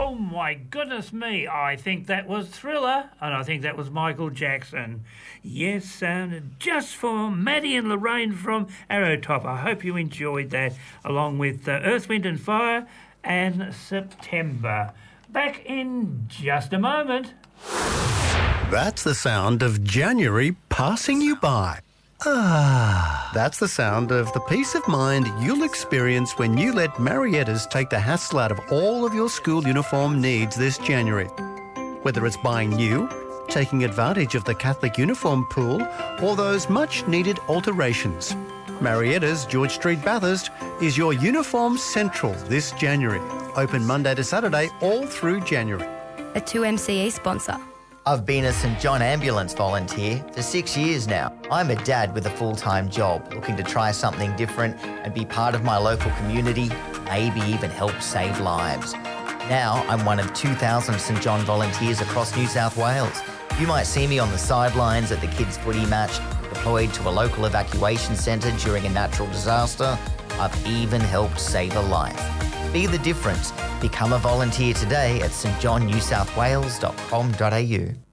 Oh, my goodness me. I think that was Thriller, and I think that was Michael Jackson. Yes, and just for Maddie and Lorraine from Arrowtop. I hope you enjoyed that, along with Earth, Wind and Fire and September. Back in just a moment. That's the sound of January passing you by. That's the sound of the peace of mind you'll experience when you let Marietta's take the hassle out of all of your school uniform needs this January. Whether it's buying new, taking advantage of the Catholic uniform pool, or those much-needed alterations. Marietta's, George Street, Bathurst, is your uniform central this January. Open Monday to Saturday all through January. A 2MCE sponsor. I've been a St John ambulance volunteer for 6 years now. I'm a dad with a full-time job, looking to try something different and be part of my local community, maybe even help save lives. Now I'm one of 2,000 St John volunteers across New South Wales. You might see me on the sidelines at the kids' footy match, deployed to a local evacuation centre during a natural disaster. I've even helped save a life. Be the difference. Become a volunteer today at stjohnnewsouthwales.com.au.